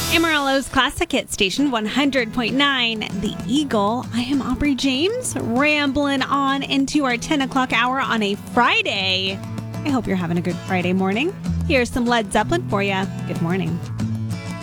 Amarillo's Classic Hit Station 100.9, The Eagle. I am Aubrey James, rambling on into our 10 o'clock hour on a Friday. I hope you're having a good Friday morning. Here's some Led Zeppelin for you. Good morning.